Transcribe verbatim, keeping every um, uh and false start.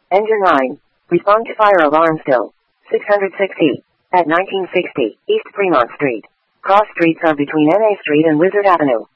Engine nine. Respond to fire alarm still. six hundred sixty. At nineteen sixty, East Fremont Street. Cross streets are between N A Street and Wizard Avenue.